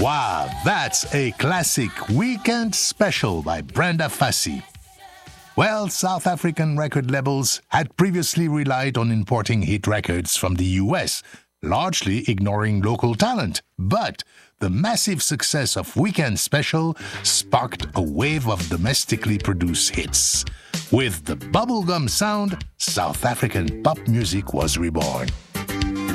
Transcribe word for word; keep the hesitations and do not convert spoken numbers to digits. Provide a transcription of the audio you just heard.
Wow, that's a classic Weekend Special by Brenda Fassie. Well, South African record labels had previously relied on importing hit records from the U S, largely ignoring local talent. But the massive success of Weekend Special sparked a wave of domestically produced hits. With the bubblegum sound, South African pop music was reborn.